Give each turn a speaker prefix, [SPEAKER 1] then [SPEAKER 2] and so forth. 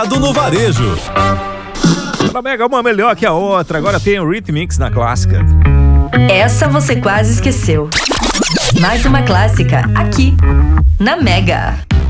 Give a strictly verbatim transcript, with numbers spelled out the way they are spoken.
[SPEAKER 1] Ligado no Varejo.
[SPEAKER 2] Na Mega, uma melhor que a outra. Agora tem o Rhythmix na clássica.
[SPEAKER 3] Essa você quase esqueceu. Mais uma clássica aqui na Mega.